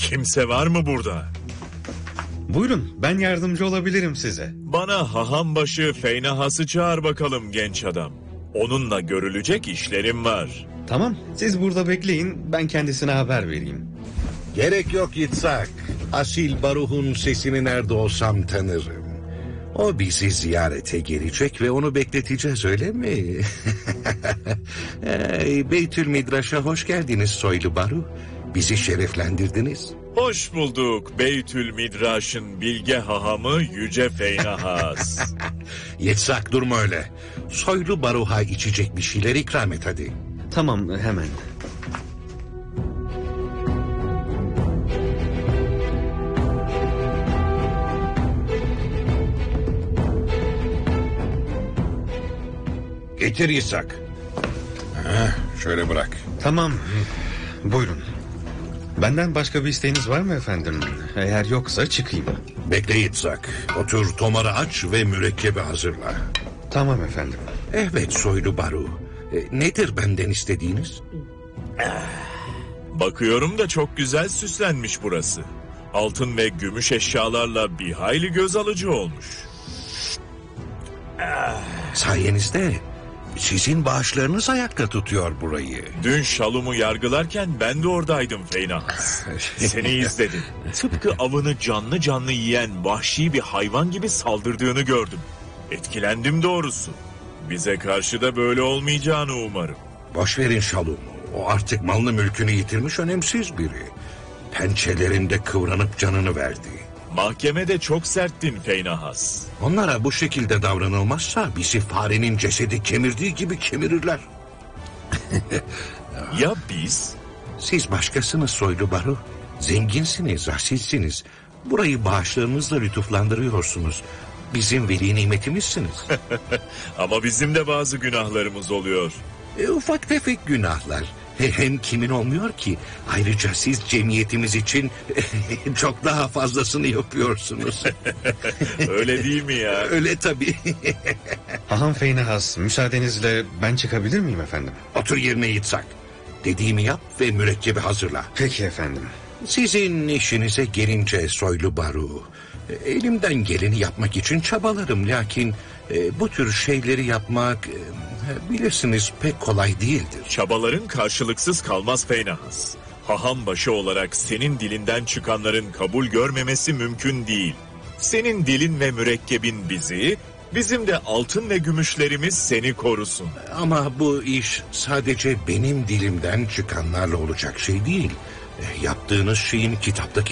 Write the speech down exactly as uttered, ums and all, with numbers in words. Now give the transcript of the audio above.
Kimse var mı burada? Buyurun, ben yardımcı olabilirim size. Bana hahambaşı Feynahas'ı çağır bakalım genç adam. Onunla görülecek işlerim var. Tamam, siz burada bekleyin, ben kendisine haber vereyim. Gerek yok Yitzhak. Asil Baruh'un sesini nerede olsam tanırım. O bizi ziyarete gelecek ve onu bekleteceğiz, öyle mi? hey, Beytül Midraş'a hoş geldiniz soylu Baruh. Bizi şereflendirdiniz. Hoş bulduk Beytül Midraş'ın bilge hahamı Yüce Feynahas. Yitzhak, durma öyle. Soylu Baruh'a içecek bir şeyler ikram et hadi. Tamam, hemen. Getir Yitzhak. Heh, şöyle bırak. Tamam, buyurun. Benden başka bir isteğiniz var mı efendim? Eğer yoksa çıkayım. Bekle Yitzhak. Otur, tomarı aç ve mürekkebi hazırla. Tamam efendim. Evet soylu Baruh. E, nedir benden istediğiniz? Bakıyorum da çok güzel süslenmiş burası. Altın ve gümüş eşyalarla bir hayli göz alıcı olmuş. Sayenizde sizin bağışlarınız ayakta tutuyor burayı. Dün Şalum'u yargılarken ben de oradaydım Feynahas. Seni izledim. Tıpkı avını canlı canlı yiyen vahşi bir hayvan gibi saldırdığını gördüm. Etkilendim doğrusu. Bize karşı da böyle olmayacağını umarım. Boş verin Şalum'u. O artık malını mülkünü yitirmiş önemsiz biri. Pençelerinde kıvranıp canını verdi. Mahkemede çok serttin Feynahas. Onlara bu şekilde davranılmazsa bizi farenin cesedi kemirdiği gibi kemirirler. Ya biz? Siz başkasınız soylu Baruh. Zenginsiniz, asilsiniz. Burayı bağışlarınızla lütuflandırıyorsunuz. Bizim veli nimetimizsiniz. Ama bizim de bazı günahlarımız oluyor. E, ufak tefek günahlar. Hem kimin olmuyor ki? Ayrıca siz cemiyetimiz için çok daha fazlasını yapıyorsunuz. Öyle değil mi ya? Öyle tabii. Haham Feynahas, müsaadenizle ben çıkabilir miyim efendim? Otur yerine Yitzhak. Dediğimi yap ve mürekkebi hazırla. Peki efendim. Sizin işinize gelince soylu Baruh, elimden geleni yapmak için çabalarım. Lakin e, bu tür şeyleri yapmak e, bilirsiniz pek kolay değildir. Çabaların karşılıksız kalmaz Feynahas. Haham başı olarak senin dilinden çıkanların kabul görmemesi mümkün değil. Senin dilin ve mürekkebin bizi, bizim de altın ve gümüşlerimiz seni korusun. Ama bu iş sadece benim dilimden çıkanlarla olacak şey değil. E, yaptığınız şeyin kitaptaki